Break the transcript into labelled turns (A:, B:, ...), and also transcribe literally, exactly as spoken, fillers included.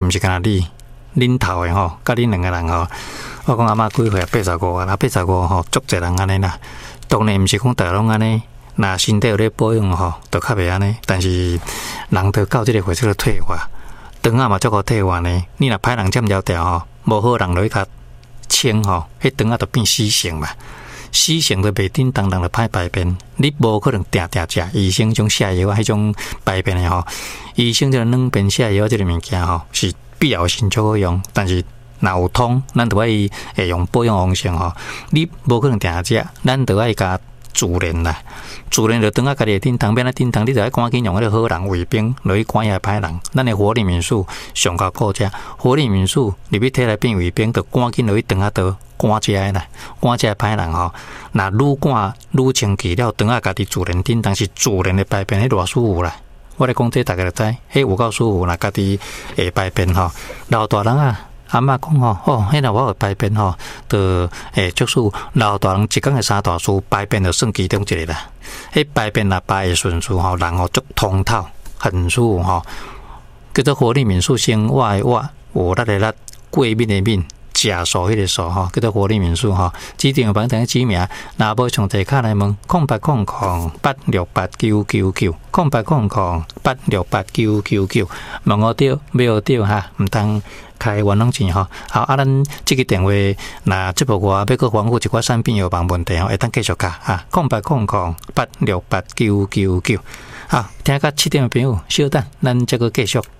A: 毋是干那你恁头的吼，甲恁两个人吼，我讲阿嬷几岁？八十五啊，那八十五吼，足侪人安尼啦。当然毋是讲大家拢安尼，那身体有咧保养吼，就较袂安尼。但是人都到即个岁数退化，肠仔嘛足够退化呢。你若歹人占条条吼，无好人落去甲清吼，迄肠仔就变死性嘛。死性就袂叮当当就歹排便，你无可能定定食医生种泻药啊，迄种排便的吼。医生这个软便泻药这个物件吼，是必要性足好用，但是若有通，咱就爱会用保养方式吼。你无可能定食，咱就爱甲自然啦。自然就当啊家己叮当，变啊叮当，你就爱赶紧用迄个好人卫兵落去赶遐歹人。咱的活力民宿上较顾遮，活力民宿入去摕来变卫兵，就赶紧落去当啊倒。赶遮个啦，赶遮歹人吼，那愈赶愈清气了，当啊家己自然叮当是自然的排便，迄偌舒服啦。我来讲这大家就知，迄有够舒服啦，家己会排便吼。老大人啊，阿嬷讲吼，哦，迄若我会排便吼，就诶，足舒服。老大人一工的三大事，排便就算其中一个啦。迄排便若排的顺序吼，人吼足通透，很舒服吼。叫做活力民宿生活的活，有力的力，过敏的敏。食素迄个素吼，叫做活力民宿吼。指定有帮等指名，若无上地卡来问，空八空空八六八九九九，空八空空八六八九九九，问我对，没有对哈，唔通开冤枉钱吼。好，啊，咱这个电话，那这部我要搁反复一寡产品有帮问题吼，会当继续卡哈，空八空空八六八九九九。好，听到七点的朋友，稍等，咱再个继续。